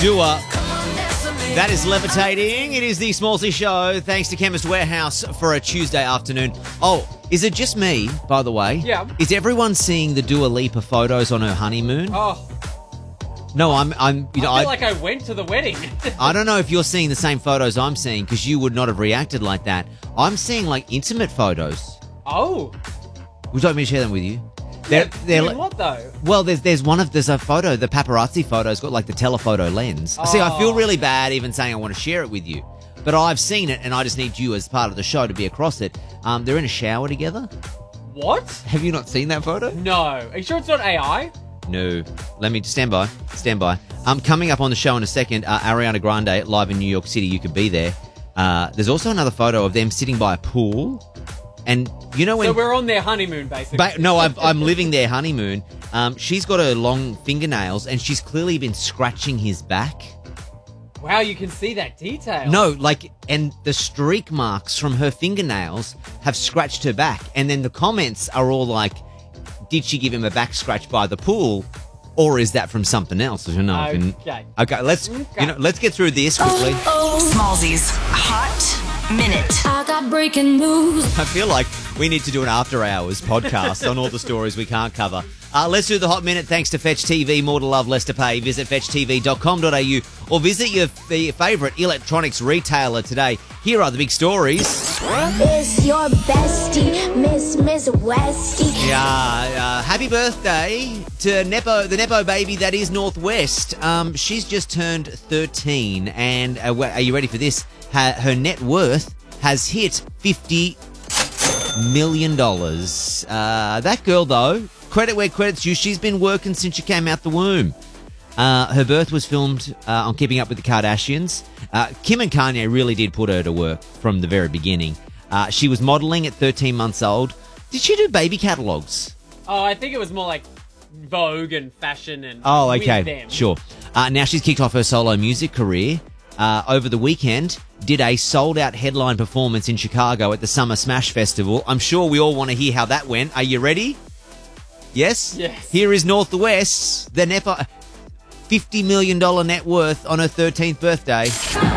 Dua. That is Levitating. It is the Smallsy Show. Thanks to Chemist Warehouse for a Tuesday afternoon. Oh, is it just me, by the way? Yeah. Is everyone seeing the Dua Lipa photos on her honeymoon? Oh, No, I'm. I feel like I went to the wedding. I don't know if you're seeing the same photos I'm seeing because you would not have reacted like that. I'm seeing like intimate photos. Oh. Would you like me to share them with you? Doing what though? Well, there's a photo, the paparazzi photo's got like the telephoto lens. See, I feel really bad even saying I want to share it with you. But I've seen it and I just need you as part of the show to be across it. They're in a shower together. What? Have you not seen that photo? No. Are you sure it's not AI? No. Let me stand by. Coming up on the show in a second, Ariana Grande live in New York City. You could be there. There's also another photo of them sitting by a pool. And you know when... So we're on their honeymoon, basically. No, I'm living their honeymoon. She's got her long fingernails and she's clearly been scratching his back. Wow, you can see that detail. No, and the streak marks from her fingernails have scratched her back. And then the comments are all like, did she give him a back scratch by the pool? Or is that from something else? I don't know. Okay, let's get through this quickly. Smallsy's Hot Minute. I got breaking news. I feel like we need to do an after hours podcast on all the stories we can't cover. Let's do the Hot Minute thanks to Fetch TV. More to love, less to pay. Visit fetchtv.com.au or visit your favourite electronics retailer today. Here are the big stories. It's your bestie, Miss Westy. Yeah, happy birthday to the Nepo baby that is Northwest. She's just turned 13 and are you ready for this? Her net worth has hit $50 million. That girl, though, credit where credit's due. She's been working since she came out the womb. Her birth was filmed on Keeping Up with the Kardashians. Kim and Kanye really did put her to work from the very beginning. She was modelling at 13 months old. Did she do baby catalogues? Oh, I think it was more like Vogue and fashion and okay, with them. Sure. Now she's kicked off her solo music career. Over the weekend, did a sold-out headline performance in Chicago at the Summer Smash Festival. I'm sure we all want to hear how that went. Are you ready? Yes? Yes. Here is Northwest, the Nepo, $50 million net worth on her 13th birthday.